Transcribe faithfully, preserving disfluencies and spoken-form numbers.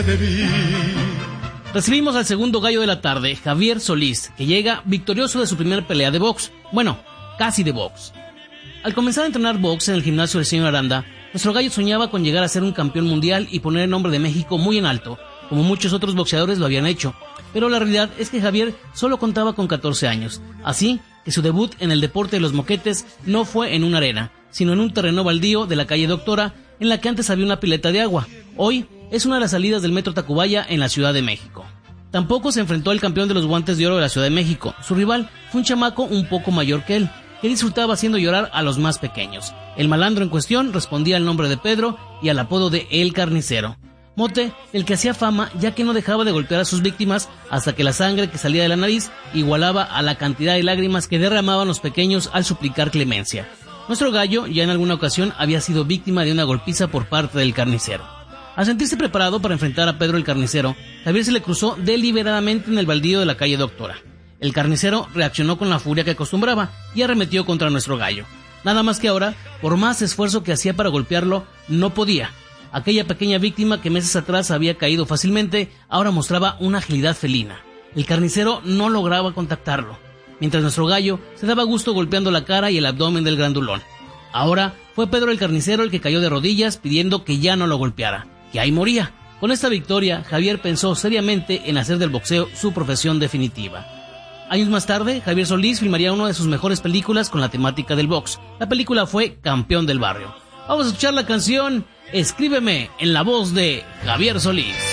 Recibimos al segundo gallo de la tarde, Javier Solís, que llega victorioso de su primera pelea de box. Bueno, casi de box. Al comenzar a entrenar box en el gimnasio del señor Aranda, nuestro gallo soñaba con llegar a ser un campeón mundial y poner el nombre de México muy en alto, como muchos otros boxeadores lo habían hecho. Pero la realidad es que Javier solo contaba con catorce años, así que su debut en el deporte de los moquetes no fue en una arena, sino en un terreno baldío de la calle Doctora, en la que antes había una pileta de agua. Hoy es una de las salidas del Metro Tacubaya en la Ciudad de México. Tampoco se enfrentó al campeón de los guantes de oro de la Ciudad de México. Su rival fue un chamaco un poco mayor que él, que disfrutaba haciendo llorar a los más pequeños. El malandro en cuestión respondía al nombre de Pedro y al apodo de El Carnicero, mote el que hacía fama ya que no dejaba de golpear a sus víctimas hasta que la sangre que salía de la nariz igualaba a la cantidad de lágrimas que derramaban los pequeños al suplicar clemencia. Nuestro gallo ya en alguna ocasión había sido víctima de una golpiza por parte del Carnicero. Al sentirse preparado para enfrentar a Pedro el Carnicero, Javier se le cruzó deliberadamente en el baldío de la calle Doctora. El Carnicero reaccionó con la furia que acostumbraba y arremetió contra nuestro gallo. Nada más que ahora, por más esfuerzo que hacía para golpearlo, no podía. Aquella pequeña víctima que meses atrás había caído fácilmente, ahora mostraba una agilidad felina. El Carnicero no lograba contactarlo, mientras nuestro gallo se daba gusto golpeando la cara y el abdomen del grandulón. Ahora fue Pedro el Carnicero el que cayó de rodillas pidiendo que ya no lo golpeara, que ahí moría. Con esta victoria, Javier pensó seriamente en hacer del boxeo su profesión definitiva. Años más tarde, Javier Solís filmaría una de sus mejores películas con la temática del box. La película fue Campeón del Barrio. Vamos a escuchar la canción Escríbeme en la voz de Javier Solís.